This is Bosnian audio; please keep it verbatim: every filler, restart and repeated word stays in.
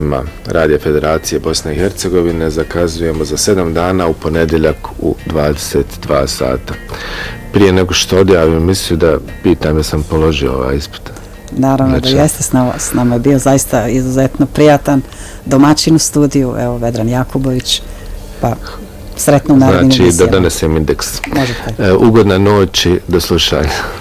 Radio Federacije Bosne i Hercegovine zakazujemo za sedam dana u ponedjeljak u dvadeset dva sata. Prije nego što odjavim emisiju da pitam da sam položio ovaj ispit. Naravno znači, da jeste, s nama, s nama je bio zaista izuzetno prijatan domaćin u studiju, evo Vedran Jakubović, pa sretno u narednim znači, emisijama. Znači da donesem indeks. Možete. E, ugodna noć i do slušanja.